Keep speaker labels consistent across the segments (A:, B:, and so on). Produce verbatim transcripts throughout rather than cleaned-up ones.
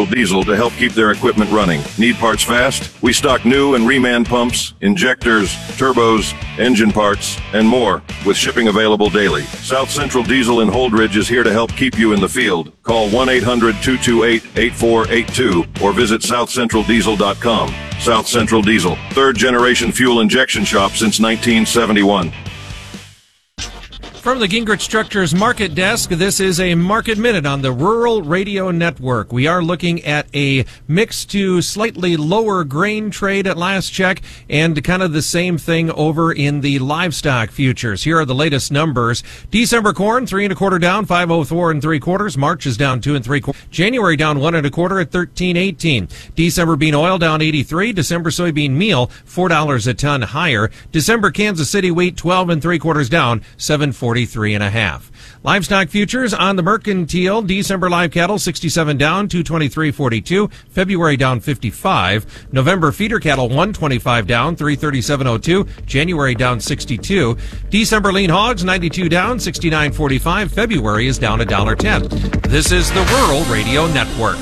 A: Central Diesel to help keep their equipment running. Need parts fast? We stock new and reman pumps, injectors, turbos, engine parts, and more, with shipping available daily. South Central Diesel in Holdridge is here to help keep you in the field. Call one eight hundred, two two eight, eight four eight two or visit south central diesel dot com. South Central Diesel, third generation fuel injection shop since nineteen seventy-one.
B: From the Gingrich Structures Market Desk, this is a Market Minute on the Rural Radio Network. We are looking at a mix to slightly lower grain trade at last check, and kind of the same thing over in the livestock futures. Here are the latest numbers. December corn, three and a quarter down, five oh four and three quarters. March is down two and three quarters. January down one and a quarter at thirteen eighteen. December bean oil down eighty-three. December soybean meal, four dollars a ton higher. December Kansas City wheat, twelve and three quarters down, seven forty-three and a half. Livestock futures on the mercantile. December live cattle sixty-seven down, two twenty-three forty-two. February down fifty-five. November feeder cattle one twenty-five down, three thirty-seven oh two. January down sixty-two. December lean hogs ninety-two down, sixty-nine forty-five. February is down one dollar ten. This is the Rural Radio Network.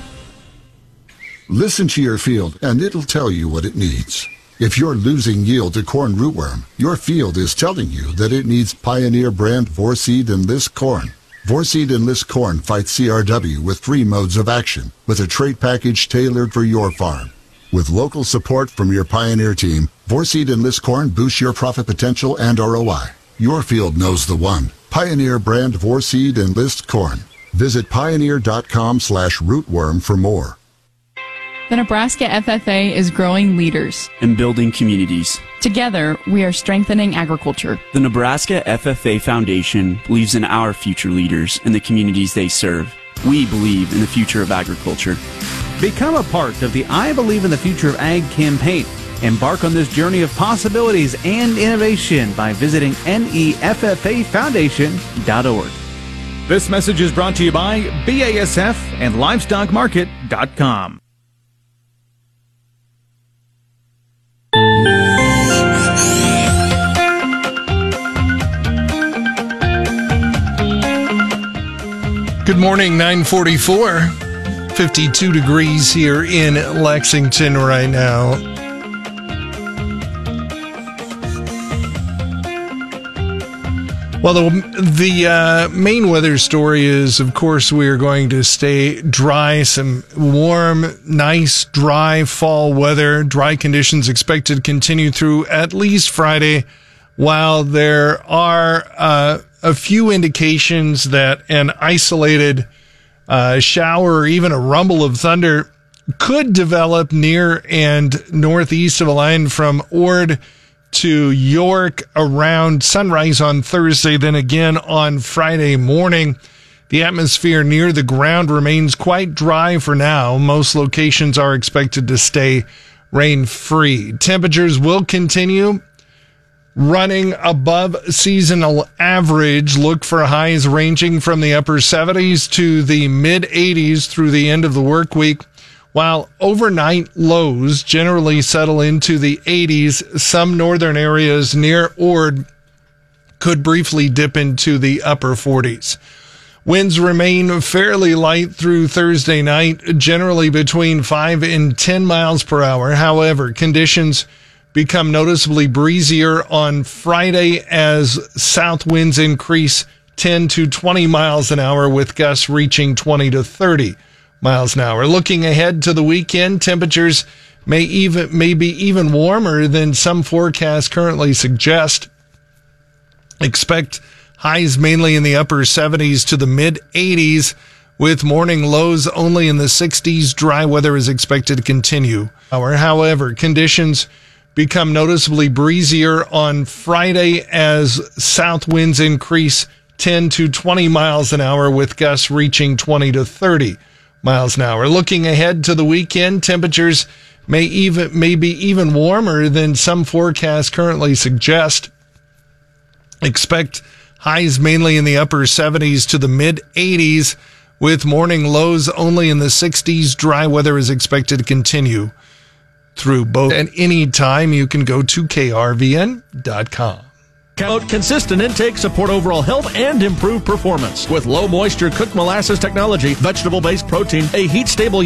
C: Listen to your field and it'll tell you what it needs. If you're losing yield to corn rootworm, your field is telling you that it needs Pioneer brand Vorseed Enlist corn. Vorseed Enlist corn fights C R W with three modes of action, with a trait package tailored for your farm. With local support from your Pioneer team, Vorseed Enlist corn boosts your profit potential and R O I. Your field knows the one. Pioneer brand Vorseed Enlist corn. Visit pioneer.com slash rootworm for more.
D: The Nebraska F F A is growing leaders
E: and building communities.
D: Together, we are strengthening agriculture.
E: The Nebraska F F A Foundation believes in our future leaders and the communities they serve. We believe in the future of agriculture.
F: Become a part of the I Believe in the Future of Ag campaign. Embark on this journey of possibilities and innovation by visiting N E F F A foundation dot org. This message is brought to you by B A S F and livestock market dot com.
G: Good morning, nine forty-four, fifty-two degrees here in Lexington right now. Well, the, the uh, main weather story is, of course, we are going to stay dry, some warm, nice, dry fall weather. Dry conditions expected to continue through at least Friday, while there are uh, a few indications that an isolated uh, shower or even a rumble of thunder could develop near and northeast of a line from Ord to York around sunrise on Thursday, then again on Friday morning. The atmosphere near the ground remains quite dry for now. Most locations are expected to stay rain-free. Temperatures will continue running above seasonal average. Look for highs ranging from the upper seventies to the mid eighties through the end of the work week, while overnight lows generally settle into the eighties. Some northern areas near Ord could briefly dip into the upper forties. Winds remain fairly light through Thursday night, generally between five and ten miles per hour. However, conditions become noticeably breezier on Friday as south winds increase ten to twenty miles an hour, with gusts reaching twenty to thirty miles an hour. Looking ahead to the weekend, temperatures may even may be even warmer than some forecasts currently suggest. Expect highs mainly in the upper seventies to the mid eighties, with morning lows only in the sixties. Dry weather is expected to continue. However, conditions become noticeably breezier on Friday as south winds increase ten to twenty miles an hour, with gusts reaching twenty to thirty miles an hour. Looking ahead to the weekend, temperatures may even may be even warmer than some forecasts currently suggest. Expect highs mainly in the upper seventies to the mid eighties, with morning lows only in the sixties. Dry weather is expected to continue through both. And any time you can go to K R V N dot com.
H: Promote consistent intake, support overall health, and improve performance. With low moisture cooked molasses technology, vegetable-based protein, a heat-stable